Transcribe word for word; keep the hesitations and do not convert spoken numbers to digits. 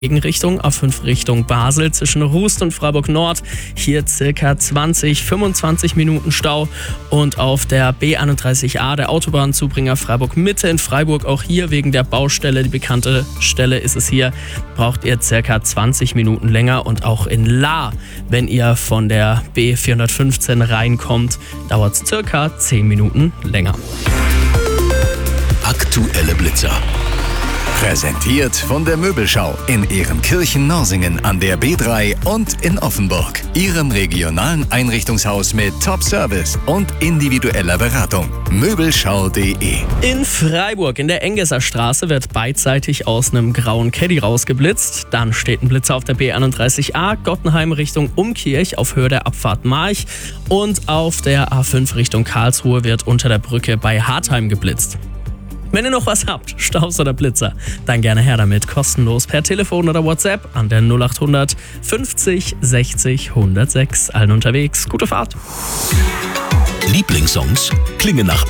Gegenrichtung A fünf Richtung Basel zwischen Rust und Freiburg Nord. Hier circa zwanzig, fünfundzwanzig Minuten Stau. Und auf der B einunddreißig A, der Autobahnzubringer Freiburg Mitte in Freiburg, auch hier wegen der Baustelle, die bekannte Stelle ist es hier, braucht ihr circa zwanzig Minuten länger. Und auch in Lahr, wenn ihr von der B vierhundertfünfzehn reinkommt, dauert es circa zehn Minuten länger. Aktuelle Blitzer. Präsentiert von der Möbelschau in Ehrenkirchen-Norsingen an der B drei und in Offenburg. Ihrem regionalen Einrichtungshaus mit Top-Service und individueller Beratung. Möbelschau punkt de. In Freiburg in der Engesser Straße wird beidseitig aus einem grauen Caddy rausgeblitzt. Dann steht ein Blitzer auf der B einunddreißig A, Gottenheim Richtung Umkirch auf Höhe der Abfahrt March. Und auf der A fünf Richtung Karlsruhe wird unter der Brücke bei Hartheim geblitzt. Wenn ihr noch was habt, Staus oder Blitzer, dann gerne her damit, kostenlos per Telefon oder WhatsApp an der null acht hundert fünfzig sechzig hundertsechs. Allen unterwegs, gute Fahrt. Lieblingssongs klingen nach